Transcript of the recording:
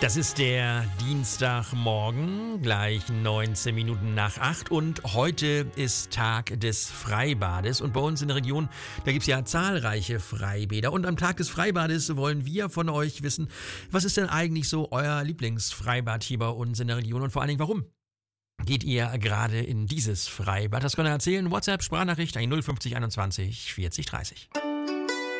Das ist der Dienstagmorgen, gleich 19 Minuten nach 8 und heute ist Tag des Freibades und bei uns in der Region, da gibt's ja zahlreiche Freibäder und am Tag des Freibades wollen wir von euch wissen, was ist denn eigentlich so euer Lieblingsfreibad hier bei uns in der Region und vor allen Dingen warum? Geht ihr gerade in dieses Freibad? Das könnt ihr erzählen. WhatsApp, Sprachnachricht 050 21 40 30.